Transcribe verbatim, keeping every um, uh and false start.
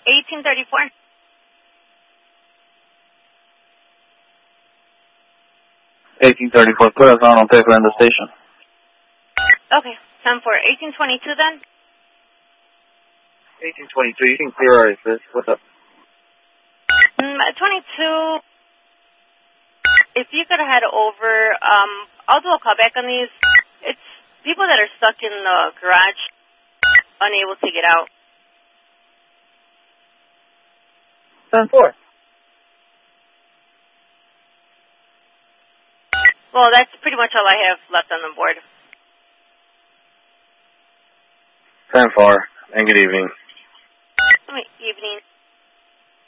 eighteen thirty-four. eighteen thirty-four, put us on, I'll pay for in the station. Okay, ten four. eighteen twenty-two then? eighteen twenty-two, you can clear our assist. What's up? Mm, twenty-two, if you could head over, um, I'll do a callback on these. It's people that are stuck in the garage, unable to get out. ten four. Well, that's pretty much all I have left on the board. ten four, and good evening. Good evening.